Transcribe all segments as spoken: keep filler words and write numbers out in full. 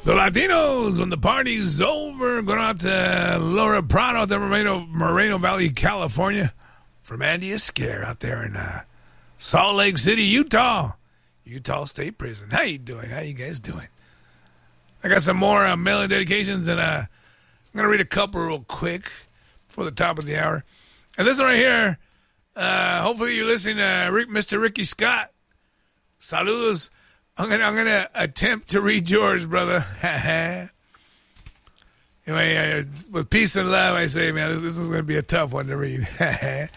The Latinos, when the party's over, going out to Laura Prado out there, Moreno, Moreno Valley, California. From Andy Escare out there in uh, Salt Lake City, Utah. Utah State Prison. How you doing? How you guys doing? I got some more uh, mailing dedications, and uh, I'm going to read a couple real quick before the top of the hour. And this one right here, uh, hopefully you're listening to Rick, Mister Ricky Scott. Saludos. I'm gonna I'm gonna attempt to read yours, brother. Anyway, uh, with peace and love, I say, man, this, this is gonna be a tough one to read. uh,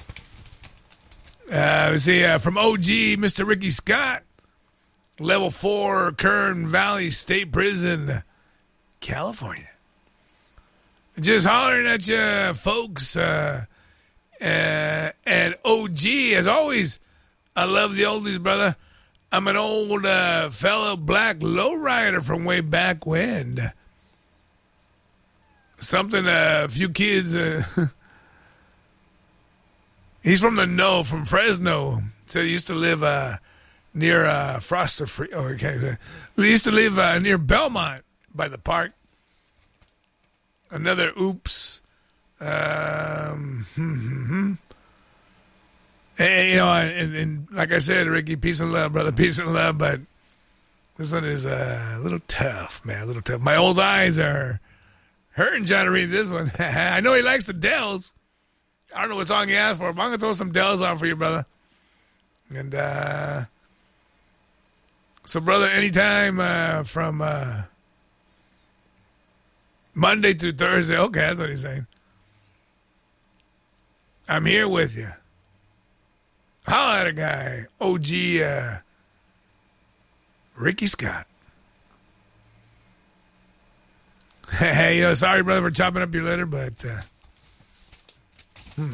we see uh, from O G, Mister Ricky Scott, Level Four, Kern Valley State Prison, California. Just hollering at you, folks. Uh, uh, and O G, as always, I love the oldies, brother. I'm an old uh, fellow black lowrider from way back when. Something uh, a few kids. Uh, he's from the no, from Fresno. So he used to live uh, near uh, Foster Free. Oh, okay. He used to live uh, near Belmont by the park. Another oops. Um, hmm, hmm, hmm. And, you know, and, and like I said, Ricky, peace and love, brother, peace and love. But this one is uh, a little tough, man, a little tough. My old eyes are hurting trying to read this one. I know he likes the Dells. I don't know what song he asked for, but I'm going to throw some Dells on for you, brother. And uh, so, brother, anytime uh, from uh, Monday through Thursday, okay, that's what he's saying. I'm here with you. Holla at a guy, O G uh, Ricky Scott. Hey, you know, sorry, brother, for chopping up your letter, but uh, hmm.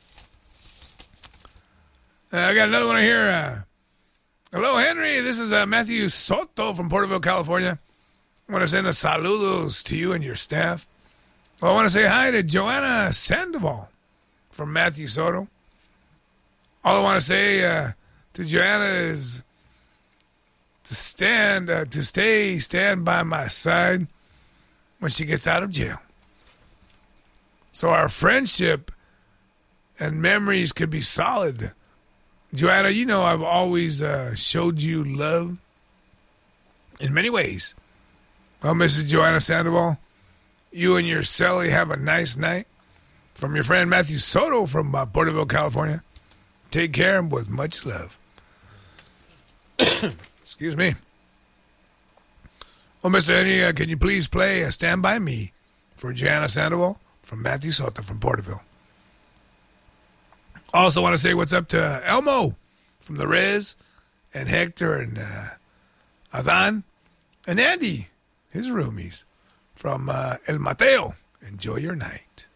uh, I got another one here. Uh, hello, Henry. This is uh, Matthew Soto from Porterville, California. I want to send a saludos to you and your staff. Well, I want to say hi to Joanna Sandoval from Matthew Soto. All I want to say uh, to Joanna is to stand, uh, to stay, stand by my side when she gets out of jail. So our friendship and memories could be solid. Joanna, you know I've always uh, showed you love in many ways. Well, Missus Joanna Sandoval, you and your cellie have a nice night. From your friend Matthew Soto from uh, Porterville, California. Take care and with much love. Excuse me. Well, Mister Henry, uh, can you please play uh, Stand By Me for Joanna Sandoval from Matthew Soto from Porterville. Also want to say what's up to Elmo from the Rez and Hector and uh, Adan and Andy, his roomies from uh, El Mateo. Enjoy your night.